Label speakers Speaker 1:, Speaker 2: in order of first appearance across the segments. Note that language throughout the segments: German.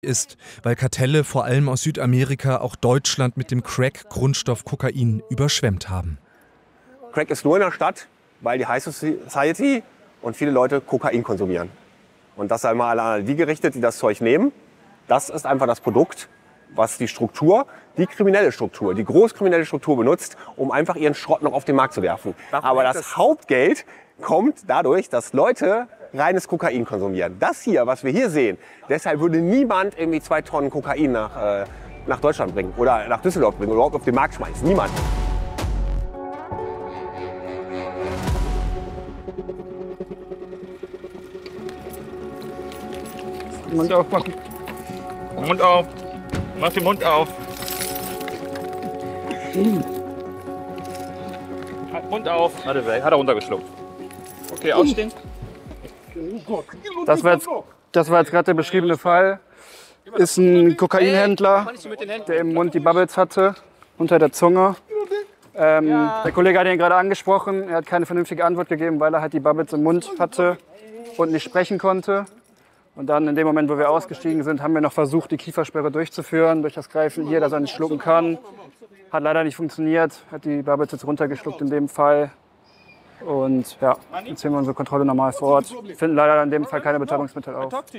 Speaker 1: ist, weil Kartelle vor allem aus Südamerika auch Deutschland mit dem Crack-Grundstoff Kokain überschwemmt haben.
Speaker 2: Crack ist nur in der Stadt, weil die High Society und viele Leute Kokain konsumieren. Und das einmal an die gerichtet, die das Zeug nehmen. Das ist einfach das Produkt, was die Struktur, die kriminelle Struktur, die großkriminelle Struktur benutzt, um einfach ihren Schrott noch auf den Markt zu werfen. Aber das Hauptgeld kommt dadurch, dass Leute reines Kokain konsumieren. Das hier, was wir hier sehen, deshalb würde niemand irgendwie 2 Tonnen Kokain nach Deutschland bringen oder nach Düsseldorf bringen oder überhaupt auf den Markt schmeißen. Niemand.
Speaker 3: Mund aufmachen. Mund auf. Mach den Mund auf. Mund auf. Hat er runtergeschluckt. Okay, ausstehen.
Speaker 4: Das war jetzt gerade der beschriebene Fall. Ist ein Kokainhändler, der im Mund die Bubbles hatte, unter der Zunge. Der Kollege hat ihn gerade angesprochen. Er hat keine vernünftige Antwort gegeben, weil er halt die Bubbles im Mund hatte und nicht sprechen konnte. Und dann in dem Moment, wo wir ausgestiegen sind, haben wir noch versucht, die Kiefersperre durchzuführen, durch das Greifen hier, dass er nicht schlucken kann. Hat leider nicht funktioniert, hat die Bubbles jetzt runtergeschluckt in dem Fall. Und ja, jetzt sehen wir unsere Kontrolle normal vor Ort. Finden leider in dem Fall keine Betäubungsmittel auf.
Speaker 5: What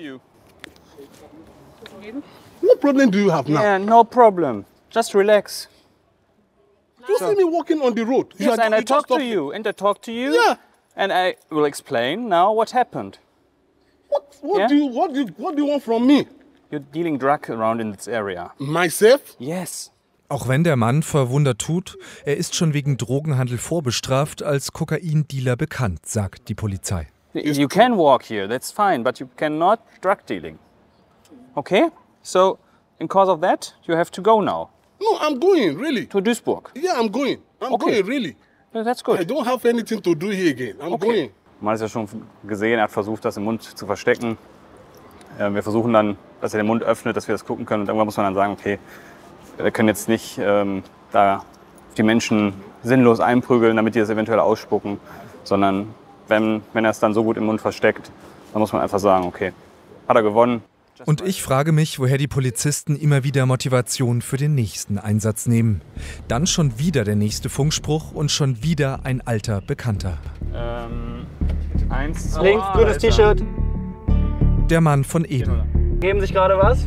Speaker 5: problem do you have now?
Speaker 6: Yeah, no problem. Just relax.
Speaker 5: You see me walking on the road.
Speaker 6: Yes, and I talk to you, and I talk to you.
Speaker 5: Yeah.
Speaker 6: And I will explain now what happened.
Speaker 5: What do you want from me?
Speaker 6: You're dealing drug around in this area.
Speaker 5: Myself?
Speaker 6: Yes.
Speaker 1: Auch wenn der Mann verwundert tut, er ist schon wegen Drogenhandel vorbestraft als Kokaindealer bekannt, sagt die Polizei.
Speaker 6: You can walk here, that's fine, but you cannot drug dealing. Okay? So, in cause of that, you have to go now.
Speaker 5: No, I'm going, really.
Speaker 6: To Duisburg?
Speaker 5: Yeah, I'm going. I'm
Speaker 6: Okay.
Speaker 5: going, really.
Speaker 6: Yeah, that's good.
Speaker 5: I don't have anything to do here again. I'm going.
Speaker 3: Man hat es ja schon gesehen, er hat versucht, das im Mund zu verstecken. Wir versuchen dann, dass er den Mund öffnet, dass wir das gucken können. Und irgendwann muss man dann sagen, okay, wir können jetzt nicht da die Menschen sinnlos einprügeln, damit die das eventuell ausspucken. Sondern wenn er es dann so gut im Mund versteckt, dann muss man einfach sagen, okay, hat er gewonnen.
Speaker 1: Und ich frage mich, woher die Polizisten immer wieder Motivation für den nächsten Einsatz nehmen. Dann schon wieder der nächste Funkspruch und schon wieder ein alter Bekannter.
Speaker 3: 1, 2,
Speaker 4: Links, grünes T-Shirt.
Speaker 1: Der Mann von eben.
Speaker 4: Geben sich gerade was?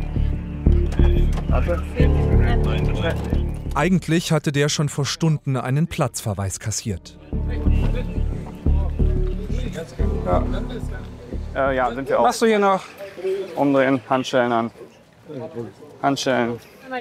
Speaker 1: Eigentlich hatte der schon vor Stunden einen Platzverweis kassiert.
Speaker 3: ja, sind wir auch.
Speaker 4: Machst du hier noch?
Speaker 3: Umdrehen, Handschellen an. Handschellen.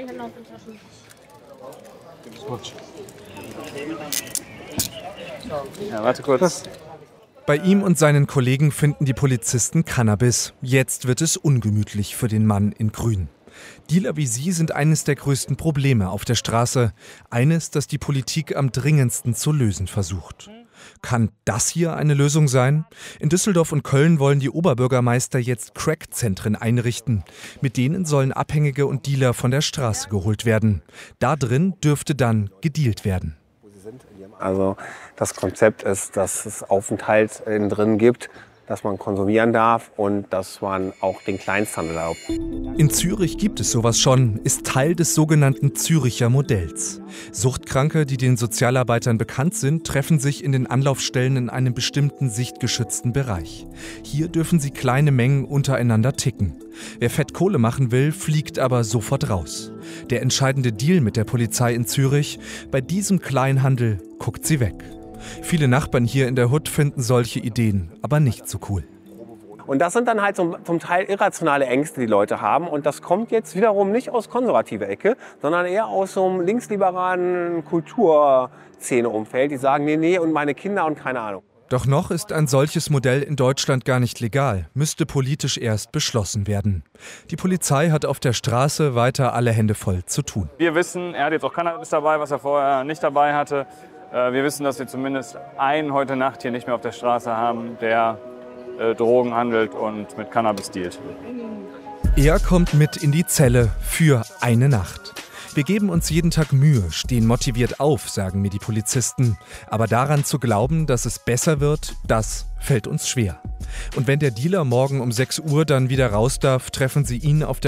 Speaker 3: Ja, warte kurz.
Speaker 1: Bei ihm und seinen Kollegen finden die Polizisten Cannabis. Jetzt wird es ungemütlich für den Mann in Grün. Dealer wie sie sind eines der größten Probleme auf der Straße. Eines, das die Politik am dringendsten zu lösen versucht. Kann das hier eine Lösung sein? In Düsseldorf und Köln wollen die Oberbürgermeister jetzt Crack-Zentren einrichten. Mit denen sollen Abhängige und Dealer von der Straße geholt werden. Da drin dürfte dann gedealt werden.
Speaker 2: Also das Konzept ist, dass es Aufenthalt innen drin gibt, dass man konsumieren darf und dass man auch den Kleinsthandel erlaubt.
Speaker 1: In Zürich gibt es sowas schon, ist Teil des sogenannten Züricher Modells. Suchtkranke, die den Sozialarbeitern bekannt sind, treffen sich in den Anlaufstellen in einem bestimmten sichtgeschützten Bereich. Hier dürfen sie kleine Mengen untereinander ticken. Wer Fettkohle machen will, fliegt aber sofort raus. Der entscheidende Deal mit der Polizei in Zürich: bei diesem Kleinhandel guckt sie weg. Viele Nachbarn hier in der Hood finden solche Ideen aber nicht so cool.
Speaker 2: Und das sind dann halt zum Teil irrationale Ängste, die Leute haben. Und das kommt jetzt wiederum nicht aus konservativer Ecke, sondern eher aus so einem linksliberalen Kulturszene-Umfeld. Die sagen, nee, und meine Kinder und keine Ahnung.
Speaker 1: Doch noch ist ein solches Modell in Deutschland gar nicht legal, müsste politisch erst beschlossen werden. Die Polizei hat auf der Straße weiter alle Hände voll zu tun.
Speaker 3: Wir wissen, er hat jetzt auch Cannabis dabei, was er vorher nicht dabei hatte. Wir wissen, dass wir zumindest einen heute Nacht hier nicht mehr auf der Straße haben, der Drogen handelt und mit Cannabis dealt.
Speaker 1: Er kommt mit in die Zelle für eine Nacht. Wir geben uns jeden Tag Mühe, stehen motiviert auf, sagen mir die Polizisten. Aber daran zu glauben, dass es besser wird, das fällt uns schwer. Und wenn der Dealer morgen um 6 Uhr dann wieder raus darf, treffen sie ihn auf der